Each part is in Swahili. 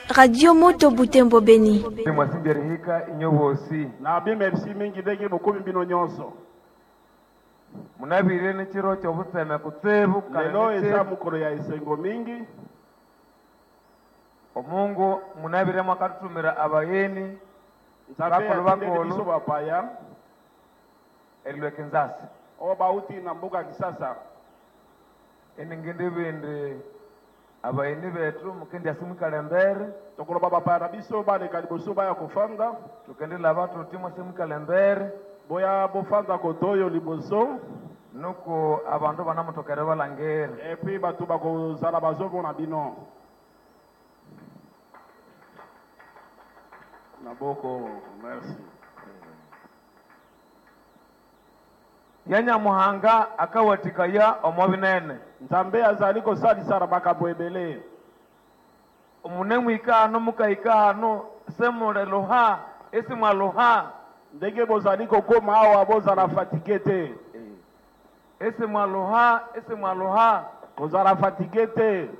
Radio Moto Butembo Beni. Mwasimbirihika inyobosi. Na bi merci mingi dege bokumi bino nyonso. Munabire ne chiro cyo buseme kutsebu lelo eza mukoro ya esengo mingi. Omungu munabire mwakatutumira abayeni bakolo bakolo bapaya elwe Kinshasa. Bauti na mbuga Kisasa. Eningende bende abayeni betu mukende asimukale mbere tokolo baba para biso bale kaliboso baya kufanda tukende labato timo simukale mbere boya bofanda kotoyo liboso nuko abantu banamutokere balangere et puis batu bakozala bazobona bino naboko. Merci. Yanya muhanga akawatika ya omwabinene Nzambe azali kosalisa makambo ebele. Umunemu ikano mukaikano semureloha esimwaloha ndenge bozali kokoma awa bozala fatigué te. esimwaloha bozala fatigué te.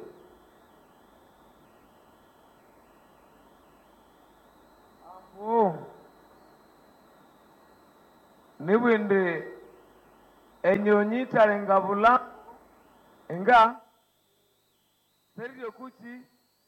Niwinde enyonyi talengabula enga serio kuchi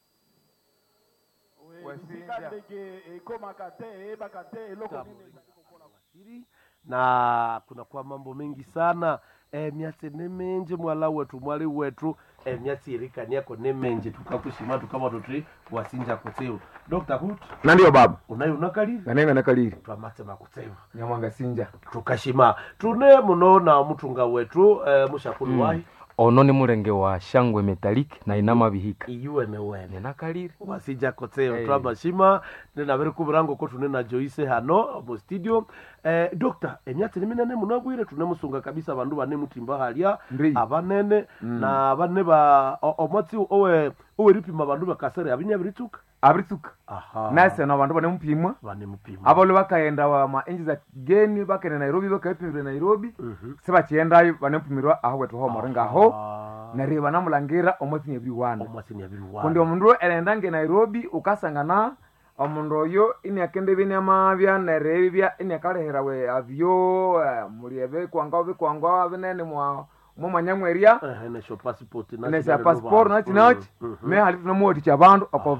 na kuna kwa mambo mengi sana miatsi nemenje mwala wetu mwali wetu miatsi irikani yako nemenje tukakushima tukama tutri wasinja kutseo Dr. Hut na ndio baba unayo nakaliri nanenga nakaliri twamate makutseo nyamwanga sinja tukashima tune munona mutunga wetu mushakulu wahi ono ni murenge wa shangwe metallic na inama bihika iyuwe mewene nakaliri wasija kotseo twamashima nena bere kuburango ko tunena Joyce hano mu studio Dr. emyatsi neminene munabwire tunemusunga kabisa bandu bane mutimba halya abanene na abane ba omwatsi owe ripima bandu bakasere abinyabirituka nase na bandu bane mupimwa abalo bakaenda wa ma enji za geni bakene Nairobi bakapimira Nairobi sebachienda bane mupimirwa aho wetu ho morenga ho nareba namulangira omwatsi nyabiwana kundi omundu elendange Nairobi ukasangana omundu oyo inyakende bine amabya nerebya inyakalehera we avyo muliebe kwanga binene mu manyamweria nesho passport nachi me hali tunamoti chabandu oko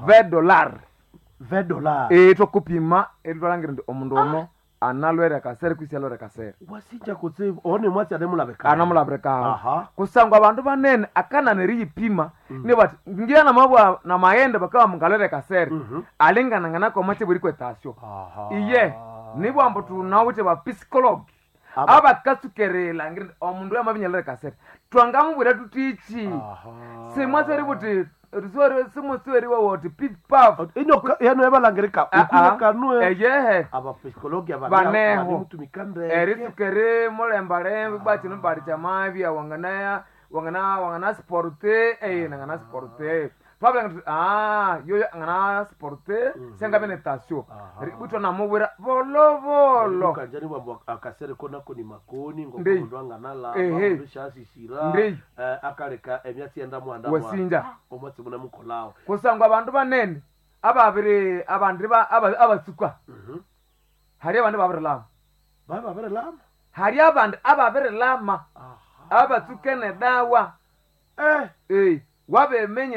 $20 tokupima elwalangira ndi omundu ono analwere kasere kwisialwere kasere wasija kutseva one mwatsi anamulabeka kusangwa abantu banene akana neriyipima ne bati ngiana mabwa na maende bakawa mungalwere kasere alingana ngana ko mate buri kwetasyo iye nibo ambo tunawute ba psycholog abakasukerela ngiri omundu yamabinyalwere kasere twangamubwira tutichi semwaseri buti risore simoseri wa woti pipaf inyo yano yabalangirika ukukanwe eyehe aba psychology baneho mutumikande eritukere molembale bati no bari chamavia wangana sporte nangana sporte pabla yo ngana sporte senga benetasyo ributwa na mubwira bolo kanjani babo akasere kona koni makoni ngomuntu anganala bishasisira akaleka emyatsi enda mwanda wasinja omwatsi muna mukolao kusangwa abantu banene ababiri abandiba abatsukwa hari abantu babiri lama hari abantu ababiri lama abatsukene dawa wabe menye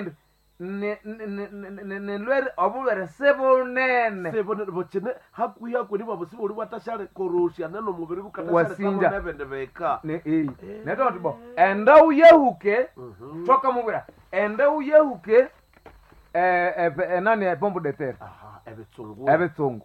lwere obulwere sebonene bochene hakuya kuri babusi buri batashare korosha nano mubiri bukatashare kama nebendebeka neto tibo enda uyehuke toka mubira enda uyehuke nani pombo de terre ebetsungu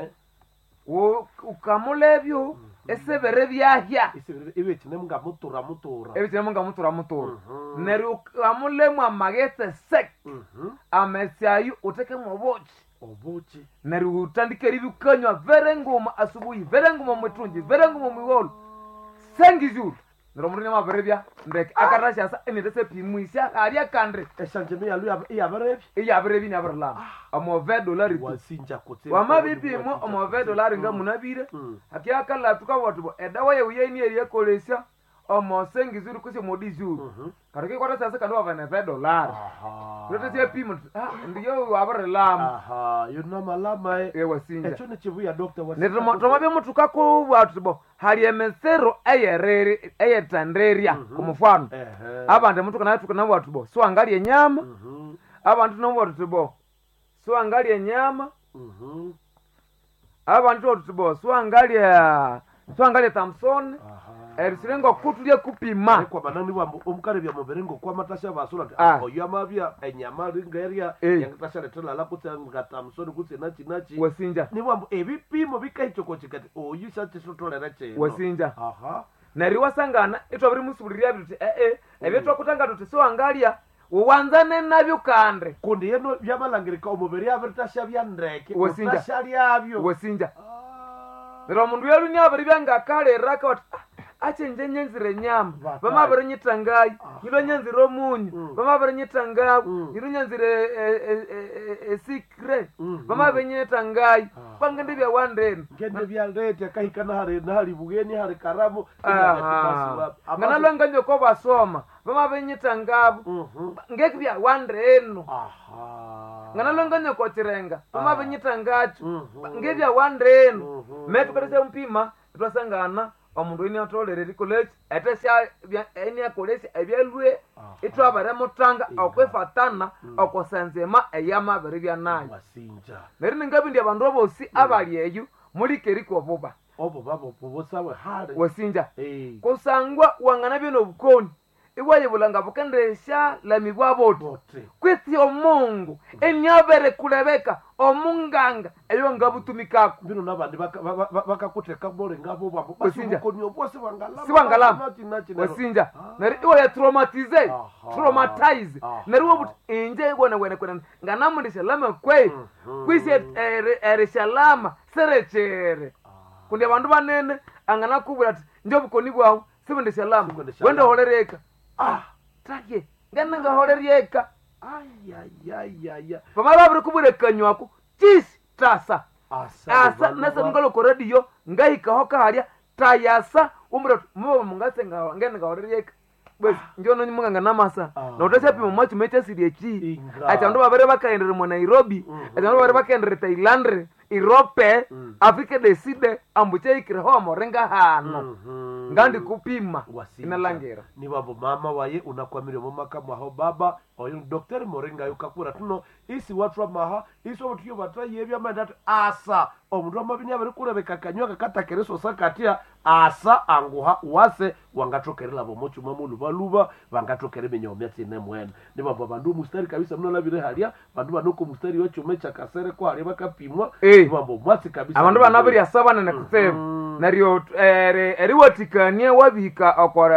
ukamulebyo esebere byahya ibetine mga mutura neri ukamulemu amagete sek amesiayu uteke mobochi neri utandikeri bikanywa verenguma asubuhi verenguma mwetunji verenguma mwiwolo sengizuru nero muri maberebya ndeke akarasha sa enedese pimuisha ariya kandre eshanjeme yalu iyaberebi ni aberla amo $20 wasinja kote wamabibi mo amo $20 nga munabire akiakala tukabwatubo edawa ye uyeni eriye kolesya omosengi zuri kusi modi zuri karike kwata sasa kandi wavane $5 kurete sia pimo ndiyo wabare lama yona malama wasinja echo ne chivuya doctor ne tomabye mutu kako watu bo hali emesero eyereri eyetanderia kumufano abande mutu kana tukana watu bo so angali enyama abantu no watu bo so angali enyama abantu watu bo so angali Samson erisirengo kutulie kupima kwa banani wa omukare bya muberengo kwa matasha basura oyo amabya enyama ringeria yangatasha letela la kutsa ngatamsoni kutse nachi wasinja niwa ebipimo bikahichoko chikati oyo sache sotolera che wasinja nari wasangana itwabiri musubuliria biti ebetwa kutanga tuti so angalia uwanzane nabyo kande kundi yeno byamalangirika omubiri abitasha byandreke wasinja lyabyo wasinja Nero mundu yalu nyabari byanga kale raka wat achenje nyenzire nyama bama bari nyitangayi nyilo nyenziro munyu bama bari nyitangayi nyilo nyenzire secret bama bari nyitangayi bangende bya wandeni ngende bya lete kahikana hari bugeni hari karamu ngana lwanganyo ko basoma bama bari nyitangabu ngeke bya wandeno ngana lwanganyo ko tirenga bama bari nyitangachu ngeke bya wandeno metu kadese mpima twasangana omundu ini atolere college etesha eni college ebyelwe itwabare mutanga okwefatana okosenzema eyama bari byanayo wasinja neri ngabindi abantu abosi abali eyu mulikeriko boba bosawe hare wasinja kusangwa wangana bino bukoni iwaye bulanga bukendesha la mibwaboto kwisi omungu enyabere kulebeka omunganga eyo ngabutumikako bino nabandi bakakuteka bole ngabo babo basinyo bose bangalama sibangalama wasinja nari iwaye traumatize nari wobuti inje wena nganamundisha lama kwe kwisi ereshalama serechere kundi abantu banene angana kubura ati ndio bukoni bwawo sibundisha lama wenda holereka take ngana holereka pamala bari kuburekanywa ko chisi tasa asa nasa ngalo ko radio ngahika hoka halia tayasa umro mungasenga ngene holereka bwe njono nyimanga namasa na utasa pimo machu mecha siriechi acha ndo babere bakaendere mu Nairobi acha ndo babere bakaendere Thailand Europe Afrika deside ambuche ikire ho morenga hano ngandi kupima inalangera ni babo mama waye unakwamire mu makamu aho baba oyo Dr. Moringa yukakura tuno isi watu maha isi obutiyo bataye byamandatu asa omundu amabini abari kurebeka kanywa kakatakereso sakatia asa anguha wase wangatokerera bomochu mamulu baluba wangatokere benyomya tsine mwene ni babo bandu mustari kabisa mno labire halia bandu banuko mustari yochumecha kasere ko halia bakapimwa babo mwatsi kabisa abandu banabiri asabana na kusema nario eriwatikania wabika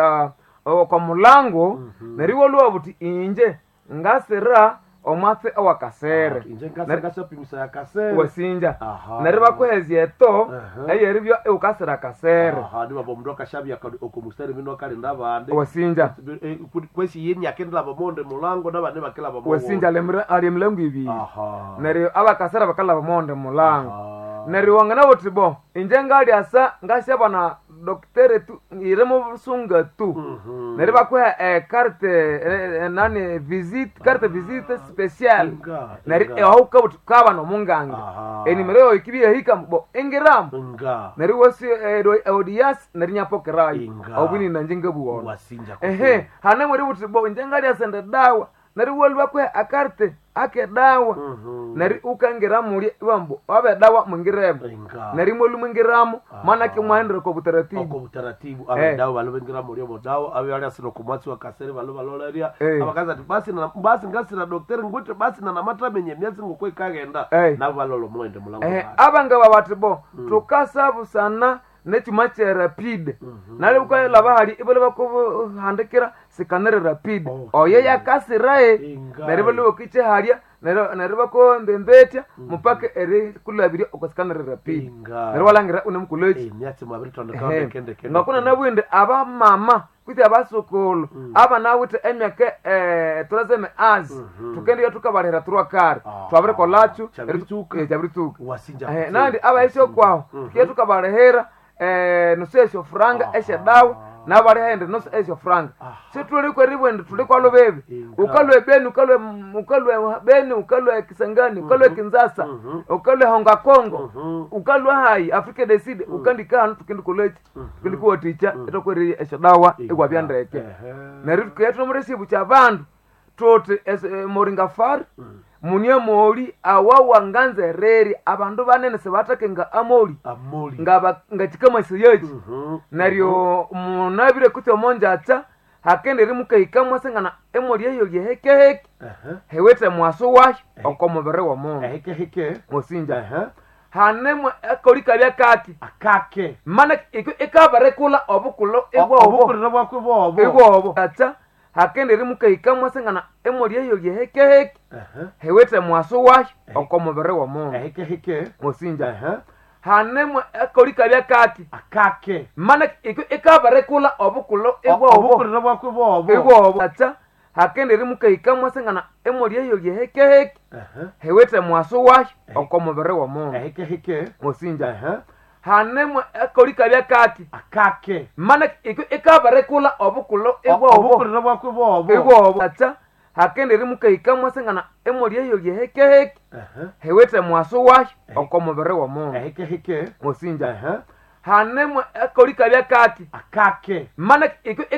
okwa mulango nariwo lwabuti inje ngasera omwatse awakasere inje ngasera pimisa ya kasere wasinja nariba kwezi eto eyeribyo ukasera kasere ndi babo mndoka shabya okumustari bino kali ndabande wasinja kwesi yeni yakendla bamonde mulango nabane bakela bamonde wasinja ali mlango ibi nari abakasera bakala bamonde mulango nari wangana wotibo inje ngali asa ngashabana doktere tu iremo sunga tu nari bakwa carte nani carte visite special nari hauka kaba no munganga eni mereo ikibiya hika bo engeram nari wasi audias nari nyapokerai obuni nanjinga buwo hane muri wotibo inje ngali asa ndawa nari wolwa kwa akarte ake dawa nari ukangeramu muri bambo abe dawa mungiremo nari molu mungiramo mana ke mwaendere ko butaratibu abe dawa balo mungiramo muri mo dawa abe ali asino kumwatsi wa kasere balo baloleria abakaza basi ngasira doctor ngote basi na namata menye myatsi ngokwe kagenda na balolo mwende mulango abanga babatibo tukasabu sana nechumache rapide nale kwa labahali ibole bako handekera sikanere rapide oye yakasirae naribole okiche halia nariba ko ndembetia mupaka eri kulabiri okosikanere rapide nariwalangira unemkulechi nyatsi mwabiri tondeka kende ngakuna nabwinde aba mama kuti abasokolo aba nawute emyake turazeme az tukende tukabarera turwakara twabere kolachu chabirituka wasinja nandi aba esho kwao tukiye tukabarehera nusesho franga eshe dawa nabari hende no esyo franga situli kweribwende tuli kwa lobebe ukalwe beni ukalwe beni ukalwe Kisangani ukalwe Kinzasa ukalwe Honga Kongo ukalwe hai Africa de Sud ukandika hanu tukindi college tukindi kuwa teacher etokweri esyo dawa egwa byandeke nari kuyatwa muresibu cha bandu tote moringa far munie moli awawa nganze reri abandu banene sebatakenga amoli ngatikama siyeji naryo munabire kutyo monjacha hakende rimukaikamwa sengana emoli eyo yeheke hewete mwaso washi okomobere wa mono heke mosinja hanemwe ekolika bya kati akake mana ikabarekula obukulo egwo acha hakende rimukaikamwa sengana emoli eyo yeheke hewete mwaso washi okomobere wa mono heke mosinja hanemwe ekolika bya kati akake mana ikabarekula obukulo egwo acha hakende rimukaikamwa sengana emoli eyo yeheke hewete mwaso washi okomobere wa mono heke mosinja hanemwe ekolika bya kati akake mana ikabarekula obukulo egwo acha hakende rimukaikamwa sengana emoli eyo yeheke hewete mwaso washi okomobere wa mono heke mosinja hanemwe ekolika bya kati akake mana